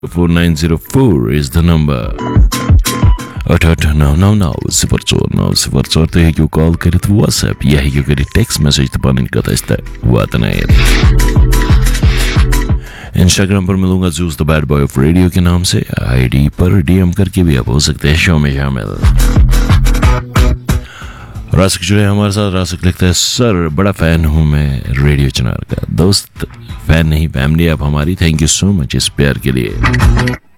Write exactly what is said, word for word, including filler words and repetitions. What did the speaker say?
Four nine zero four is the number. आठ आठ नौ नौ नौ सिफर चौर नौ सिफर चौर तो है क्यों कॉल करित व्हाट्सएप या है क्यों करित टेक्स्ट मैसेज तो पानी का तस्ता वात नहीं. इंस्टाग्राम पर मिलूंगा juice the bad boy of radio के नाम से. आईडी पर डीएम करके भी आप हो सकते हैं शो में शामिल. रासिक जुड़े हमारे साथ. रासिक लिखता है सर बड़ा फैन हूं मैं रेडियो चैनल का. दोस्त फैन नहीं फैमिली आप हमारी. थैंक यू सो मच इस प्यार के लिए.